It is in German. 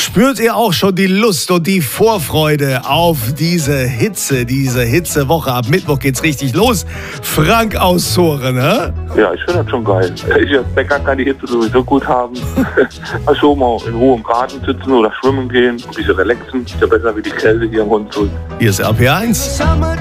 Spürt ihr auch schon die Lust und die Vorfreude auf diese Hitzewoche? Ab Mittwoch geht's richtig los. Frank aus Zoren, ne? Ja, ich finde das schon geil. Ich als Bäcker kann die Hitze sowieso gut haben. Also mal in Ruhe im Garten sitzen oder schwimmen gehen, ein bisschen relaxen. Ist ja besser wie die Kälte hier im Rundflug. Hier ist RP1.